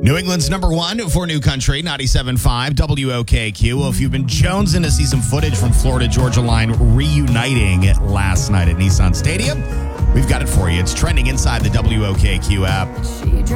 New England's number one for New Country, 97.5 WOKQ. Well, if you've been jonesing to see some footage from Florida-Georgia Line reuniting last night at Nissan Stadium, we've got it for you. It's trending inside the WOKQ app.